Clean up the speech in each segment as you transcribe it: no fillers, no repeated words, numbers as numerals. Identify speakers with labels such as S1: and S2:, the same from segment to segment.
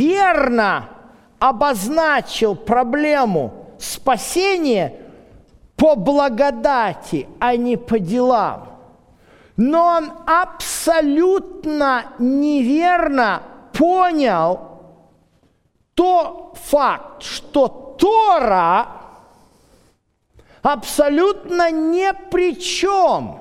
S1: верно обозначил проблему спасения по благодати, а не по делам. Но он абсолютно неверно понял тот факт, что Тора абсолютно ни при чем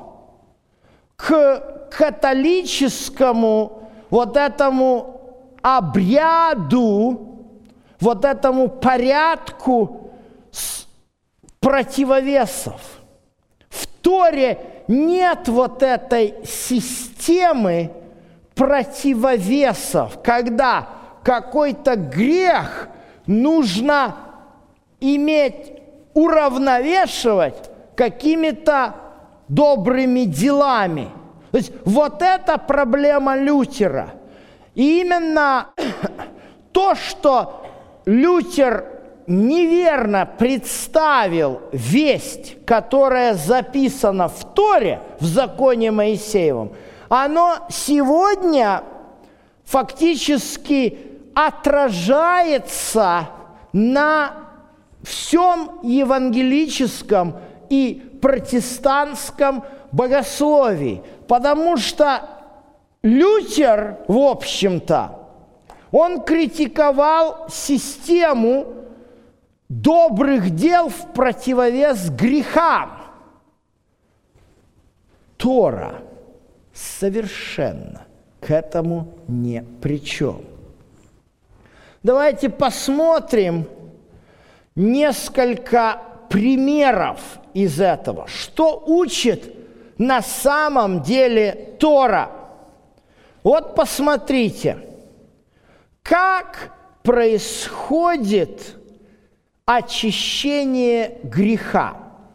S1: к католическому вот этому обряду, вот этому порядку противовесов. В Торе нет вот этой системы противовесов, когда какой-то грех нужно уравновешивать какими-то добрыми делами. То есть вот это проблема Лютера. И именно то, что Лютер неверно представил весть, которая записана в Торе, в законе Моисеевом, оно сегодня фактически отражается на всем евангелическом и протестантском богословии. Потому что Лютер, в общем-то, он критиковал систему добрых дел в противовес грехам. Тора совершенно к этому не при чем. Давайте посмотрим несколько примеров из этого. Что учит на самом деле Тора? Вот посмотрите, как происходит очищение греха.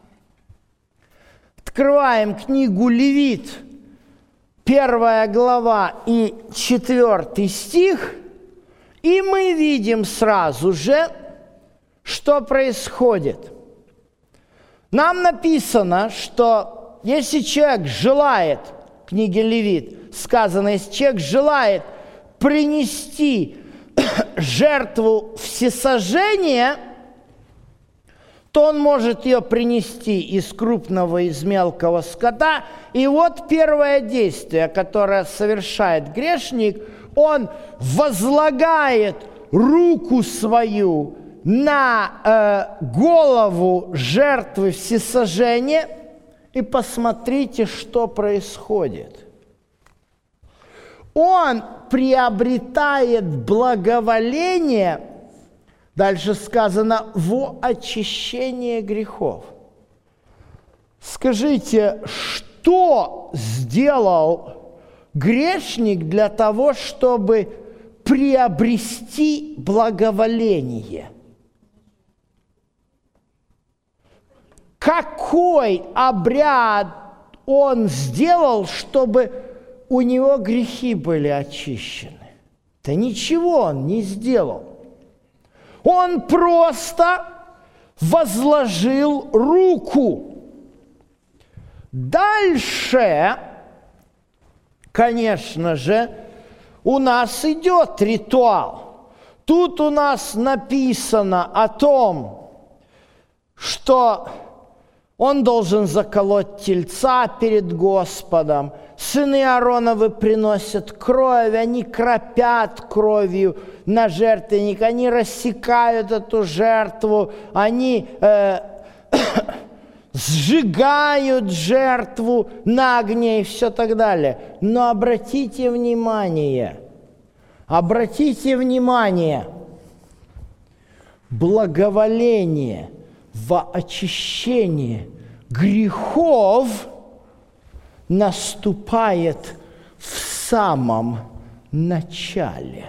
S1: Открываем книгу Левит, 1 глава и 4 стих, и мы видим сразу же, что происходит. Нам написано, что если человек желает, в книге Левит сказано, если человек желает принести жертву всесожжения, то он может ее принести из крупного, из мелкого скота. И вот первое действие, которое совершает грешник, он возлагает руку свою на голову жертвы всесожжения, и посмотрите, что происходит. Он приобретает благоволение, дальше сказано, во очищение грехов. Скажите, что сделал грешник для того, чтобы приобрести благоволение? Какой обряд он сделал, чтобы у него грехи были очищены? Да ничего он не сделал. Он просто возложил руку. Дальше, конечно же, у нас идет ритуал. Тут у нас написано о том, что он должен заколоть тельца перед Господом. Сыны Аароновы приносят кровь, они кропят кровью на жертвенник, они рассекают эту жертву, они сжигают жертву на огне и все так далее. Но обратите внимание, благоволение во очищение грехов наступает в самом начале.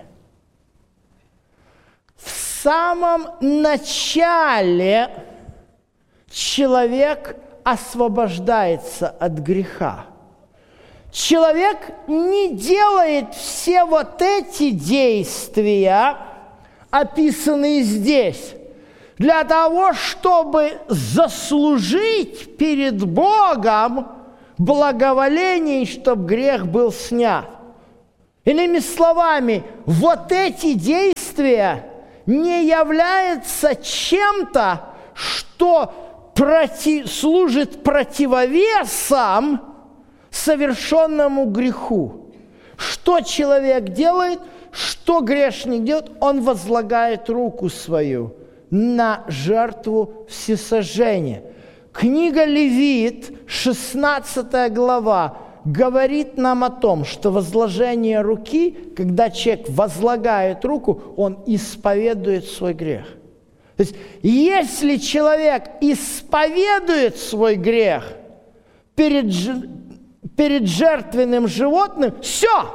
S1: В самом начале человек освобождается от греха. Человек не делает все вот эти действия, описанные здесь, для того, чтобы заслужить перед Богом благоволение, чтобы грех был снят. Иными словами, вот эти действия действие не является чем-то, что служит противовесом совершенному греху. Что человек делает, что грешник делает? Он возлагает руку свою на жертву всесожжения. Книга Левит, 16 глава, говорит нам о том, что возложение руки, когда человек возлагает руку, он исповедует свой грех. То есть, если человек исповедует свой грех перед жертвенным животным, все,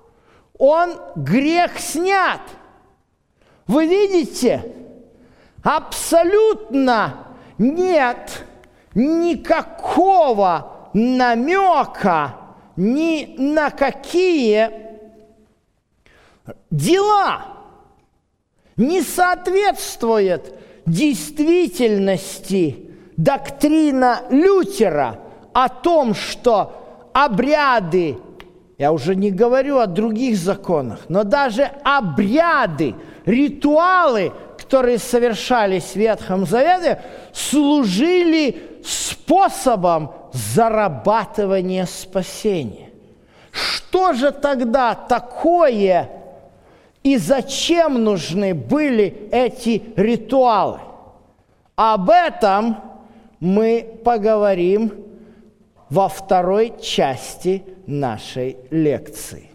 S1: грех снят. Вы видите, абсолютно нет никакого намека ни на какие дела. Не соответствует действительности доктрина Лютера о том, что обряды, я уже не говорю о других законах, но даже обряды, ритуалы, которые совершались в Ветхом Завете, служили способом зарабатывания спасения. Что же тогда такое и зачем нужны были эти ритуалы? Об этом мы поговорим во второй части нашей лекции.